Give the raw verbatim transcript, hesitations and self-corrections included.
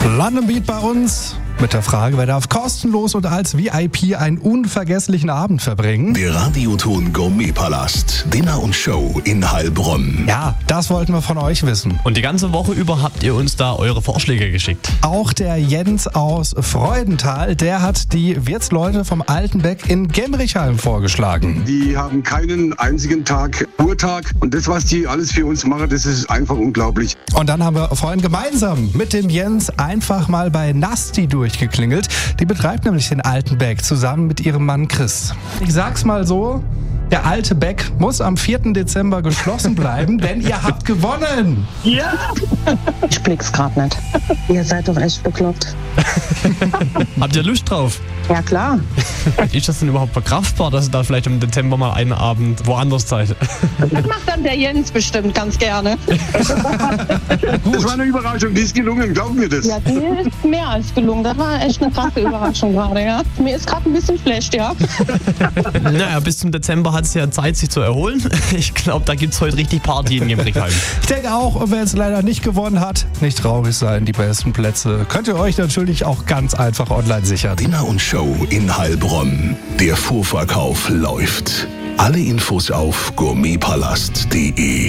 London Beat bei uns mit der Frage, wer darf kostenlos und als V I P einen unvergesslichen Abend verbringen? Der Radioton Gourmet-Palast, Dinner und Show in Heilbronn. Ja, das wollten wir von euch wissen. Und die ganze Woche über habt ihr uns da eure Vorschläge geschickt. Auch der Jens aus Freudenthal, der hat die Wirtsleute vom Altenbeck in Gemmrichheim vorgeschlagen. Die haben keinen einzigen Tag Ruhetag und das, was die alles für uns machen, das ist einfach unglaublich. Und dann haben wir vorhin gemeinsam mit dem Jens einfach mal bei Nasti durchgeklingelt. Die betreibt nämlich den Altenbeck zusammen mit ihrem Mann Chris. Ich sag's mal so, der alte Beck muss am vierten Dezember geschlossen bleiben, denn ihr habt gewonnen. Ja! Ich blick's grad nicht. Ihr seid doch echt bekloppt. Habt ihr Lust drauf? Ja, klar. Ist das denn überhaupt verkraftbar, dass ihr da vielleicht im Dezember mal einen Abend woanders seid? Das macht dann der Jens bestimmt ganz gerne. Das war eine Überraschung, die ist gelungen, glauben wir das. Ja, die ist mehr als gelungen. Das war echt eine krasse Überraschung gerade, ja. Mir ist gerade ein bisschen schlecht, ja. Naja, bis zum Dezember hat es ja Zeit, sich zu erholen. Ich glaube, da gibt es heute richtig Party in Gemmrichheim. Ich denke auch, wer jetzt leider nicht gewonnen hat, nicht traurig sein, die besten Plätze könnt ihr euch natürlich auch ganz einfach online sichern. Dinner und Show in Heilbronn. Der Vorverkauf läuft. Alle Infos auf gourmetpalast punkt de.